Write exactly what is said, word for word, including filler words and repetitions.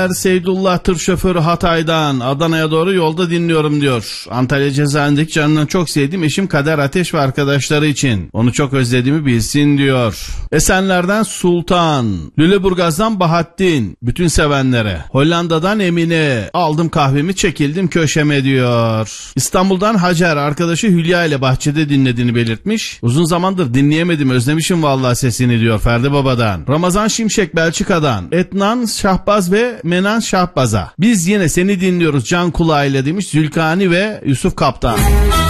Seydullah tır şoförü Hatay'dan Adana'ya doğru yolda dinliyorum diyor. Antalya cezaevindeki canından çok sevdiğim eşim Kader Ateş ve arkadaşları için. Onu çok özlediğimi bilsin diyor. Esenler'den Sultan, Lüleburgaz'dan Bahattin, bütün sevenlere. Hollanda'dan Emine, aldım kahvemi çekildim köşeme diyor. İstanbul'dan Hacer, arkadaşı Hülya ile bahçede dinlediğini belirtmiş. Uzun zamandır dinleyemedim, özlemişim vallahi sesini diyor Ferdi Baba'dan. Ramazan Şimşek Belçika'dan, Etnan Şahbaz ve Menan Şahbaz'a. Biz yine seni dinliyoruz can kulağıyla demiş Zülkani ve Yusuf Kaptan.